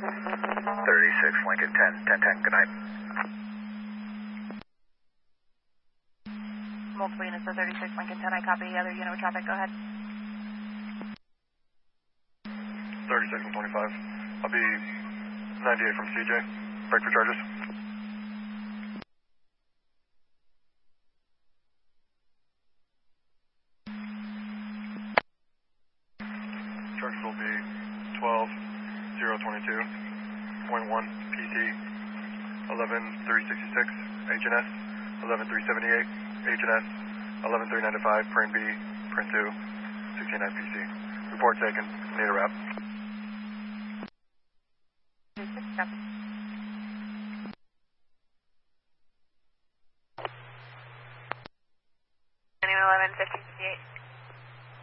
36 Lincoln 10, good night. Multiple units of 36 Lincoln 10, I copy. Other unit with traffic, go ahead. 36 and 25. I'll be 98 from CJ. Break for charges. Charges will be 12-022.1 PT 11-366 HNS 11-378 HNS 11-395 Print B Print 2 69 PC. Report taken. Need a wrap. 36, copy.